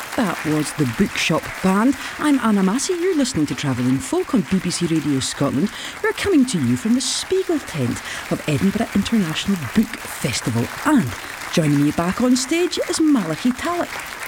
That was the Bookshop Band. I'm Anna Massey. You're listening to Travelling Folk on BBC Radio Scotland. We're coming to you from the Spiegel tent of Edinburgh International Book Festival. And joining me back on stage is Malachi Talek.